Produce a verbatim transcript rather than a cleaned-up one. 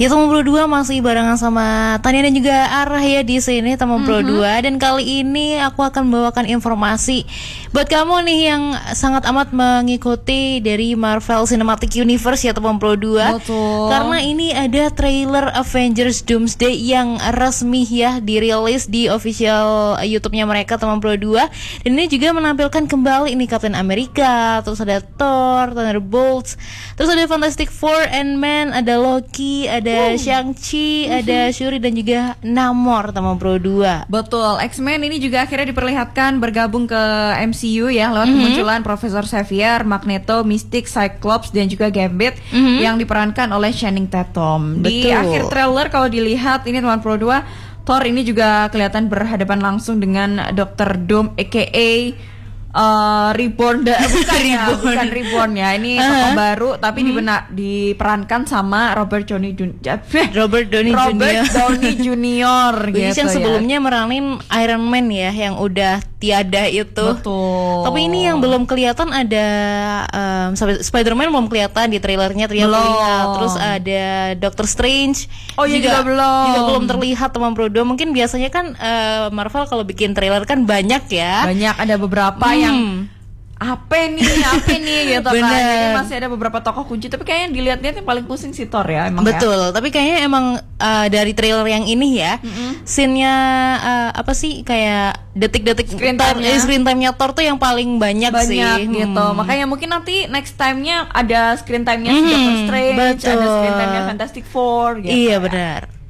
Ya Teman Pro dua masih barengan sama Tania dan juga Arah ya di sini Teman Pro Mhm. dua, dan kali ini aku akan membawakan informasi buat kamu nih yang sangat amat mengikuti dari Marvel Cinematic Universe ya Teman Pro dua. Betul. Karena ini ada trailer Avengers Doomsday yang resmi ya dirilis di official YouTube-nya mereka Teman Pro dua, dan ini juga menampilkan kembali ini Captain America, terus ada Thor, Thunderbolts, terus ada Fantastic Four, Ant-Man, ada Loki, ada ada Shang-Chi, ada Shuri dan juga Namor Teman Pro dua. Betul, X-Men ini juga akhirnya diperlihatkan bergabung ke M C U ya lewat mm-hmm. kemunculan Profesor Xavier, Magneto, Mystic, Cyclops dan juga Gambit mm-hmm. yang diperankan oleh Channing Tatum. Di Betul. akhir trailer kalau dilihat ini Teman Pro dua, Thor ini juga kelihatan berhadapan langsung dengan Doctor Doom aka Uh, Reborn, da- bukan ya, bukan Reborn ya. Ini uh-huh. tokoh baru tapi hmm. dibena- diperankan sama Robert Downey Junior Robert Downey Robert Downey Junior gitu yang sebelumnya ya. meranin Iron Man ya, yang udah tiada itu. Betul. Tapi ini yang belum kelihatan ada um, Spider-Man belum kelihatan di trailernya terlihat. Terus ada Doctor Strange. Oh iya juga, juga belum. Juga belum terlihat Teman Pro dua. Mungkin biasanya kan uh, Marvel kalau bikin trailer kan banyak ya. Banyak, ada beberapa hmm. yang apa nih, apa nih gitu kan. Jadi masih ada beberapa tokoh kunci, tapi kayaknya dilihat-lihat yang paling pusing si Thor ya emang. Betul, ya? Tapi kayaknya emang uh, dari trailer yang ini ya, mm-hmm. scene-nya uh, apa sih kayak detik-detik screen Thor, time-nya. eh, screen time-nya Thor tuh yang paling banyak, banyak sih. gitu. Hmm. Makanya mungkin nanti next time-nya ada screen time-nya hmm, Doctor Strange, betul. ada screen time-nya Fantastic Four gitu. Iya ya. benar.